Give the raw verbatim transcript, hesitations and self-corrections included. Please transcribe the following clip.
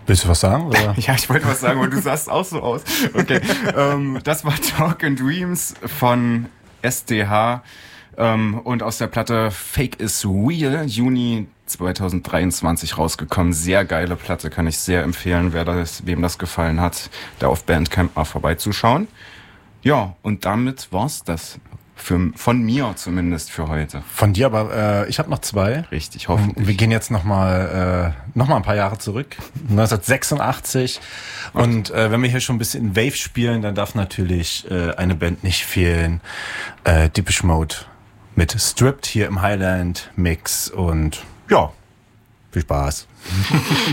Willst du was sagen? Oder? Ja, ich wollte was sagen, und du sahst auch so aus. Okay, ähm, das war Talk and Dreams von S D H ähm, und aus der Platte Fake is Real, Juni zwanzig dreiundzwanzig rausgekommen. Sehr geile Platte, kann ich sehr empfehlen, wer das, wem das gefallen hat, da auf Bandcamp mal vorbeizuschauen. Ja, und damit war's das. Für, von mir zumindest für heute. Von dir, aber äh, ich habe noch zwei. Richtig, hoffentlich. Wir gehen jetzt nochmal äh, noch mal ein paar Jahre zurück. neunzehnhundertsechsundachtzig. Und äh, wenn wir hier schon ein bisschen Wave spielen, dann darf natürlich äh, eine Band nicht fehlen. Äh, Depeche Mode mit Stripped hier im Highland Mix. Und ja, viel Spaß.